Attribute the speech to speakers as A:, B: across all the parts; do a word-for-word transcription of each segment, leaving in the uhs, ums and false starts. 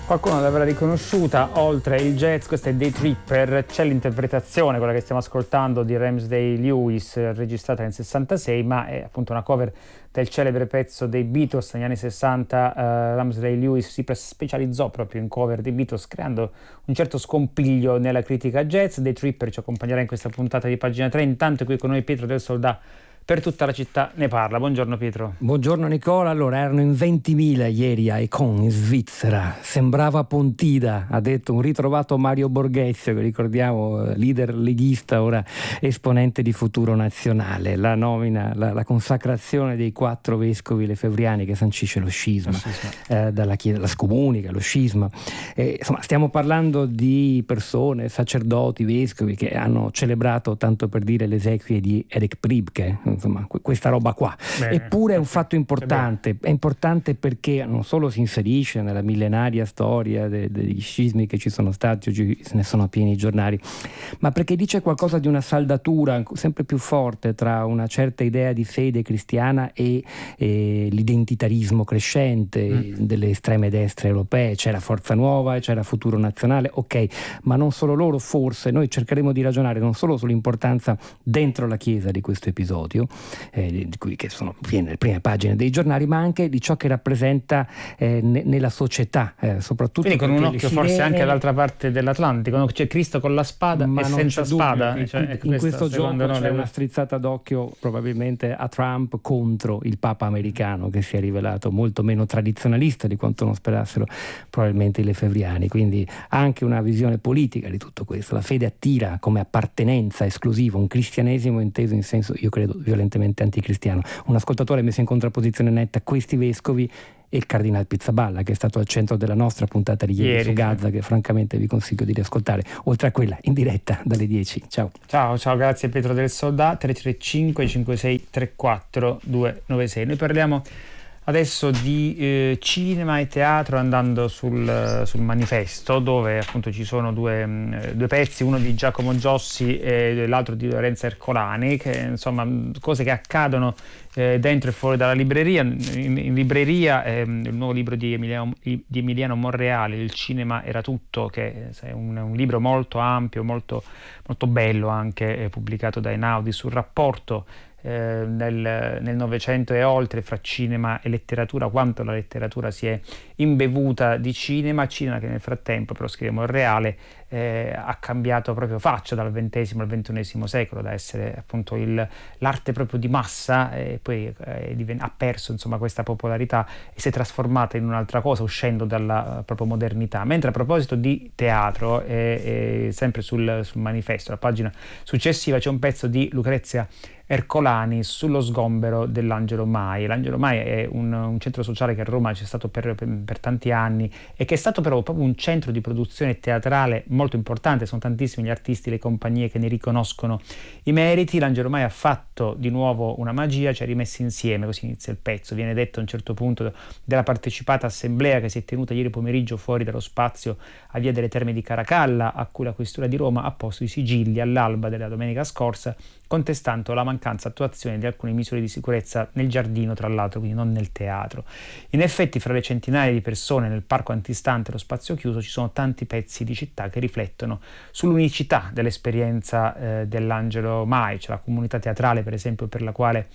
A: Qualcuno l'avrà riconosciuta, oltre il jazz, questo è Day Tripper, c'è l'interpretazione, quella che stiamo ascoltando, di Ramsey Lewis, registrata nel sessantasei, ma è appunto una cover del celebre pezzo dei Beatles negli anni sessanta. uh, Ramsey Lewis si specializzò proprio in cover dei Beatles, creando un certo scompiglio nella critica jazz. Day Tripper ci accompagnerà in questa puntata di Pagina tre, intanto qui con noi Pietro del Soldà, per tutta la città ne parla. Buongiorno Pietro.
B: Buongiorno Nicola. Allora, erano in ventimila ieri a Econ in Svizzera, sembrava Pontida, ha detto un ritrovato Mario Borghezio, che ricordiamo leader leghista, ora esponente di Futuro Nazionale. La nomina, la, la consacrazione dei quattro vescovi lefebvriani che sancisce lo scisma, eh, dalla chiesa, la scomunica, lo scisma. Eh, insomma, stiamo parlando di persone, sacerdoti, vescovi che hanno celebrato, tanto per dire, le esequie di Eric Priebke. Insomma, questa roba qua. Bene. Eppure è un fatto importante, è importante perché non solo si inserisce nella millenaria storia de- degli scismi che ci sono stati, oggi se ne sono pieni i giornali, ma perché dice qualcosa di una saldatura sempre più forte tra una certa idea di fede cristiana e, e l'identitarismo crescente mm. delle estreme destre europee. C'era Forza Nuova e c'era Futuro Nazionale, ok, ma non solo loro. Forse noi cercheremo di ragionare non solo sull'importanza dentro la Chiesa di questo episodio, Eh, di cui, che sono piene le prime pagine dei giornali, ma anche di ciò che rappresenta eh, ne, nella società, eh, soprattutto.
A: Quindi con un occhio
B: sirene,
A: forse anche dall'altra parte dell'Atlantico, no? C'è Cristo con la spada
B: ma
A: e senza spada.
B: Dubbio,
A: cioè,
B: in,
A: ecco,
B: in
A: questa,
B: questo gioco
A: no,
B: c'è
A: le...
B: una strizzata d'occhio probabilmente a Trump contro il Papa americano, che si è rivelato molto meno tradizionalista di quanto non sperassero probabilmente i lefebvriani. Quindi anche una visione politica di tutto questo. La fede attira come appartenenza esclusiva un cristianesimo inteso in senso, io credo, violentemente anticristiano. Un ascoltatore ha messo in contrapposizione netta questi vescovi e il cardinal Pizzaballa, che è stato al centro della nostra puntata di ieri, ieri su Gaza, sì. Che francamente vi consiglio di riascoltare, oltre a quella in diretta dalle dieci. Ciao.
A: Ciao, ciao, grazie Pietro del Soldà. Tre tre cinque cinque sei tre quattro due nove sei. Noi parliamo adesso di eh, cinema e teatro, andando sul, sul manifesto, dove appunto ci sono due, mh, due pezzi, uno di Giacomo Giossi e l'altro di Lorenzo Ercolani, che insomma cose che accadono eh, dentro e fuori dalla libreria. In, in libreria eh, il nuovo libro di Emiliano, di Emiliano Monreale, Il cinema era tutto, che è un, un libro molto ampio, molto, molto bello, anche eh, pubblicato da Einaudi, sul rapporto Eh, nel, nel Novecento e oltre fra cinema e letteratura, quanto la letteratura si è imbevuta di cinema, cinema che nel frattempo, però scriviamo il reale, eh, ha cambiato proprio faccia dal ventesimo al ventunesimo secolo, da essere appunto il, l'arte proprio di massa, e poi eh, diven- ha perso insomma questa popolarità e si è trasformata in un'altra cosa, uscendo dalla uh, proprio modernità. Mentre a proposito di teatro, eh, eh, sempre sul, sul manifesto, la pagina successiva, c'è un pezzo di Lucrezia Ercolani sullo sgombero dell'Angelo Mai. L'Angelo Mai è un, un centro sociale che a Roma c'è stato per, per, per tanti anni e che è stato però proprio un centro di produzione teatrale molto importante. Sono tantissimi gli artisti, le compagnie che ne riconoscono i meriti. L'Angelo Mai ha fatto di nuovo una magia, ci ha rimessi insieme, così inizia il pezzo. Viene detto a un certo punto della partecipata assemblea che si è tenuta ieri pomeriggio fuori dallo spazio a Via delle Terme di Caracalla, a cui la Questura di Roma ha posto i sigilli all'alba della domenica scorsa, contestando la mancanza attuazione di alcune misure di sicurezza nel giardino, tra l'altro, quindi non nel teatro. In effetti, fra le centinaia di persone nel parco antistante lo spazio chiuso, ci sono tanti pezzi di città che riflettono sull'unicità dell'esperienza eh, dell'Angelo Mai. C'è la comunità teatrale, per esempio, per la quale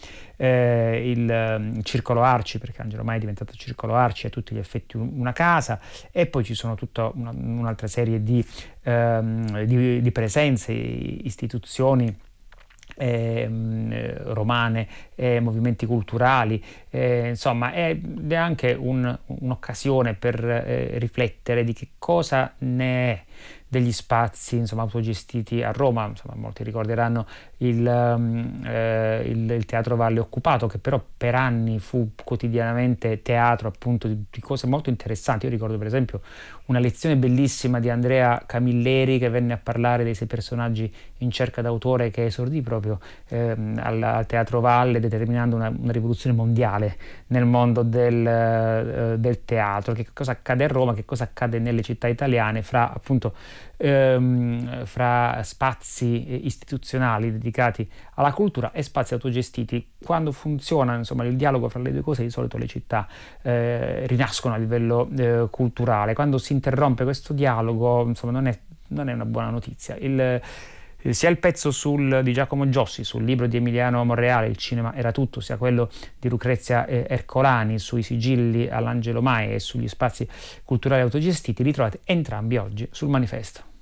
A: eh, il, il Circolo Arci, perché Angelo Mai è diventato Circolo Arci, è a tutti gli effetti una casa, e poi ci sono tutta una, un'altra serie di, ehm, di, di presenze, istituzioni Eh, romane, eh, movimenti culturali, eh, insomma è, è anche un, un'occasione per eh, riflettere di che cosa ne è degli spazi insomma autogestiti a Roma. Insomma, molti ricorderanno il, um, eh, il, il Teatro Valle Occupato, che però per anni fu quotidianamente teatro appunto di, di cose molto interessanti. Io ricordo per esempio una lezione bellissima di Andrea Camilleri, che venne a parlare dei sei personaggi in cerca d'autore, che esordì proprio ehm, al, al Teatro Valle, determinando una, una rivoluzione mondiale nel mondo del, eh, del teatro. Che cosa accade a Roma, che cosa accade nelle città italiane fra appunto ehm, fra spazi istituzionali dedicati alla cultura e spazi autogestiti. Quando funziona, insomma, il dialogo fra le due cose, di solito le città eh, rinascono a livello eh, culturale. Quando si interrompe questo dialogo, insomma, non è, non è una buona notizia. Il, sia il pezzo sul, di Giacomo Giossi sul libro di Emiliano Monreale, Il cinema era tutto, sia quello di Lucrezia eh, Ercolani sui sigilli all'Angelo Mai e sugli spazi culturali autogestiti, li trovate entrambi oggi sul Manifesto.